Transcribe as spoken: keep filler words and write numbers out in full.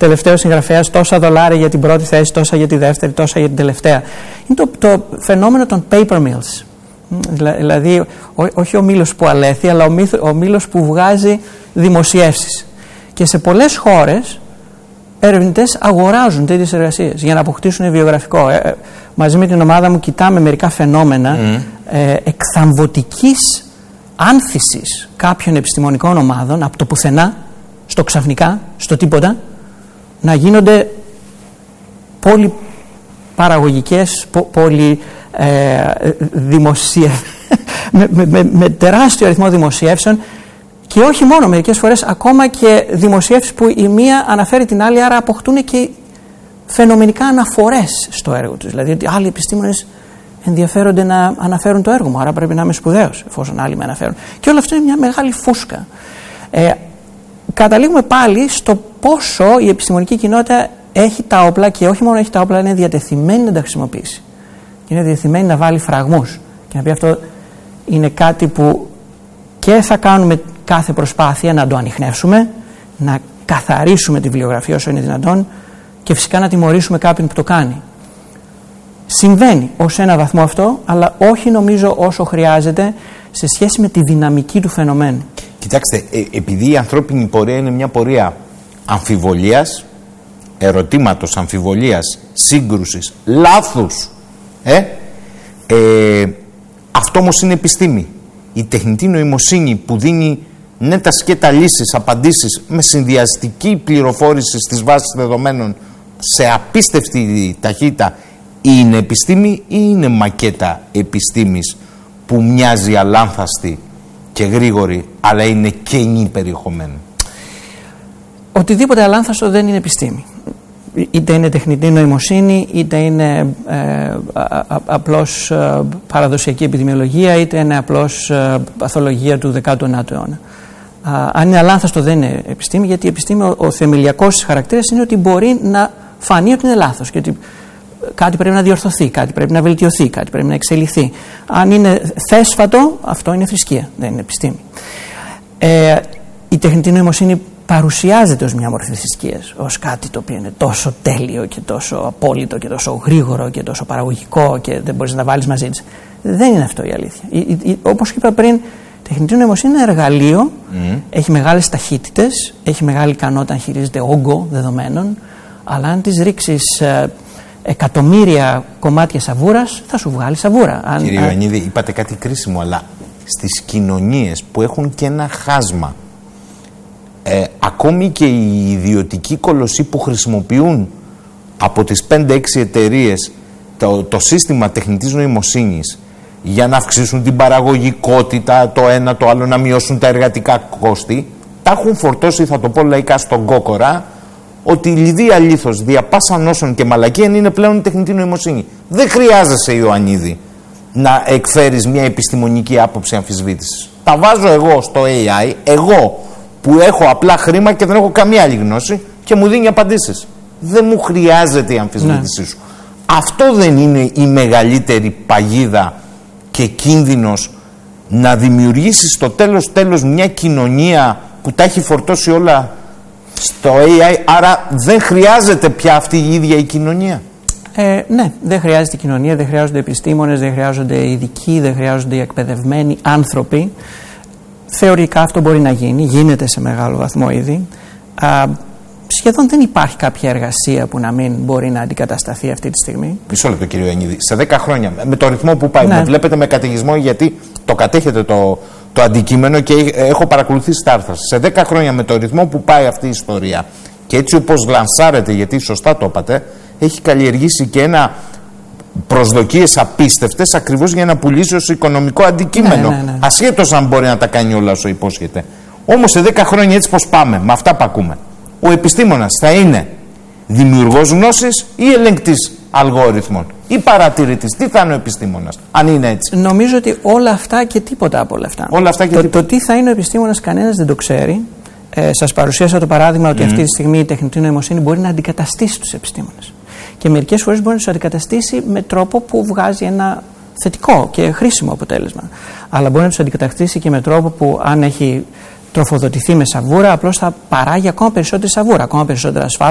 τελευταίος συγγραφέας, τόσα δολάρια για την πρώτη θέση, τόσα για τη δεύτερη, τόσα για την τελευταία. Είναι το, το φαινόμενο των paper mills. Δηλαδή, ό, όχι ο μήλος που αλέθει, αλλά ο, μύθ, ο μήλος που βγάζει δημοσιεύσεις. Και σε πολλές χώρες ερευνητές αγοράζουν τέτοιες εργασίες για να αποκτήσουν βιογραφικό. Ε, μαζί με την ομάδα μου κοιτάμε μερικά φαινόμενα mm. ε, εκθαμβωτικής άνθησης κάποιων επιστημονικών ομάδων από το πουθενά, στο ξαφνικά, στο τίποτα, να γίνονται πολυπαραγωγικές, πο, πολυ, ε, δημοσιευ... με, με, με, με τεράστιο αριθμό δημοσιεύσεων. Και όχι μόνο, μερικές φορές ακόμα και δημοσιεύσεις που η μία αναφέρει την άλλη, άρα αποκτούν και φαινομενικά αναφορές στο έργο τους. Δηλαδή ότι άλλοι επιστήμονες ενδιαφέρονται να αναφέρουν το έργο μου, άρα πρέπει να είμαι σπουδαίος εφόσον άλλοι με αναφέρουν. Και όλο αυτό είναι μια μεγάλη φούσκα. Ε, καταλήγουμε πάλι στο πόσο η επιστημονική κοινότητα έχει τα όπλα, και όχι μόνο έχει τα όπλα, είναι διατεθειμένη να τα χρησιμοποιήσει. Και είναι διατεθειμένη να βάλει φραγμούς. Και να πει αυτό είναι κάτι που και θα κάνουμε κάθε προσπάθεια να το ανιχνεύσουμε, να καθαρίσουμε τη βιβλιογραφία όσο είναι δυνατόν και φυσικά να τιμωρήσουμε κάποιον που το κάνει. Συμβαίνει ως ένα βαθμό αυτό, αλλά όχι νομίζω όσο χρειάζεται σε σχέση με τη δυναμική του φαινομένου. Κοιτάξτε, ε, επειδή η ανθρώπινη πορεία είναι μια πορεία αμφιβολίας, ερωτήματος, αμφιβολίας, σύγκρουσης, λάθους, ε, ε, αυτό όμως είναι επιστήμη. Η τεχνητή νοημοσύνη που δίνει ναι τα σκέτα λύσεις, απαντήσεις με συνδυαστική πληροφόρηση στις βάσεις δεδομένων σε απίστευτη ταχύτητα, είναι επιστήμη ή είναι μακέτα επιστήμης που μοιάζει αλάνθαστη και γρήγορη, αλλά είναι κενή περιεχομένου? Οτιδήποτε αλάνθαστο δεν είναι επιστήμη. Είτε είναι τεχνητή νοημοσύνη, είτε είναι ε, α, α, απλώς ε, παραδοσιακή επιδημιολογία, είτε είναι απλώς ε, παθολογία του δέκατου ενάτου αιώνα. Α, αν είναι αλάνθαστο δεν είναι επιστήμη, γιατί η επιστήμη, ο, ο θεμελιακός χαρακτήρας είναι ότι μπορεί να φανεί ότι είναι λάθος και ότι κάτι πρέπει να διορθωθεί, κάτι πρέπει να βελτιωθεί, κάτι πρέπει να εξελιχθεί. Αν είναι θέσφατο, αυτό είναι θρησκεία, δεν είναι επιστήμη. Ε, η τεχνητή νοημοσύνη παρουσιάζεται ως μια μορφή θρησκείας, ως κάτι το οποίο είναι τόσο τέλειο και τόσο απόλυτο και τόσο γρήγορο και τόσο παραγωγικό και δεν μπορείς να τα βάλεις μαζί της. Δεν είναι αυτό η αλήθεια. Η, η, η, όπως είπα πριν, η τεχνητή νοημοσύνη είναι ένα εργαλείο, mm. έχει μεγάλες ταχύτητες, έχει μεγάλη ικανότητα να χειρίζεται όγκο δεδομένων, αλλά αν τις ρίξεις ε, εκατομμύρια κομμάτια σαβούρας, θα σου βγάλει σαβούρα. Αν, Κύριε Ιωαννίδη, είπατε κάτι κρίσιμο, αλλά στις κοινωνίες που έχουν και ένα χάσμα, Ε, ακόμη και οι ιδιωτικοί κολοσσοί που χρησιμοποιούν από τις πέντε έξι εταιρείες το, το σύστημα τεχνητής νοημοσύνης για να αυξήσουν την παραγωγικότητα, το ένα το άλλο, να μειώσουν τα εργατικά κόστη, τα έχουν φορτώσει, θα το πω λαϊκά, στον κόκορα, ότι η λιδία λίθος δια πάσα νόσων και μαλακίαν είναι πλέον η τεχνητή νοημοσύνη. Δεν χρειάζεσαι, Ιωαννίδη, να εκφέρεις μια επιστημονική άποψη αμφισβήτησης. Τα βάζω εγώ στο έι άι, εγώ που έχω απλά χρήμα και δεν έχω καμία άλλη γνώση και μου δίνει απαντήσεις. Δεν μου χρειάζεται η αμφισβήτησή ναι. σου. Αυτό δεν είναι η μεγαλύτερη παγίδα και κίνδυνος, να δημιουργήσει στο τέλος τέλος μια κοινωνία που τα έχει φορτώσει όλα στο έι άι, άρα δεν χρειάζεται πια αυτή η ίδια η κοινωνία? Ε, ναι, δεν χρειάζεται η κοινωνία, δεν χρειάζονται επιστήμονες, δεν χρειάζονται ειδικοί, δεν χρειάζονται οι εκπαιδευμένοι άνθρωποι. Θεωρητικά αυτό μπορεί να γίνει, γίνεται σε μεγάλο βαθμό ήδη. Α, σχεδόν δεν υπάρχει κάποια εργασία που να μην μπορεί να αντικατασταθεί αυτή τη στιγμή. Μισό λεπτό, κύριε Ιωαννίδη. Σε δέκα χρόνια, με το ρυθμό που πάει, ναι. με βλέπετε με καταιγισμό, γιατί το κατέχετε το, το αντικείμενο και έχω παρακολουθήσει τα άρθρα. Σε δέκα χρόνια, με το ρυθμό που πάει αυτή η ιστορία και έτσι όπως λανσάρεται, γιατί σωστά το είπατε, έχει καλλιεργήσει και ένα προσδοκίες απίστευτες ακριβώς για να πουλήσει ως οικονομικό αντικείμενο. Ναι, ναι, ναι. Ασχέτως αν μπορεί να τα κάνει όλα όσο υπόσχεται. Όμως σε δέκα χρόνια, έτσι πως πάμε, με αυτά που ακούμε, ο επιστήμονας θα είναι δημιουργός γνώσης ή ελεγκτής αλγόριθμων ή παρατηρητής? Τι θα είναι ο επιστήμονας, αν είναι έτσι? Νομίζω ότι όλα αυτά και τίποτα από όλα αυτά. Όλα αυτά και το, τίποτα. το τι θα είναι ο επιστήμονας κανένας δεν το ξέρει. Ε, σας παρουσίασα το παράδειγμα ότι mm. αυτή τη στιγμή η τεχνητή νοημοσύνη μπορεί να αντικαταστήσει τους επιστήμονες. Και μερικές φορές μπορεί να τους αντικαταστήσει με τρόπο που βγάζει ένα θετικό και χρήσιμο αποτέλεσμα. Αλλά μπορεί να τους αντικαταστήσει και με τρόπο που, αν έχει τροφοδοτηθεί με σαβούρα, απλώς θα παράγει ακόμα περισσότερη σαβούρα, ακόμα περισσότερα ασφάλεια.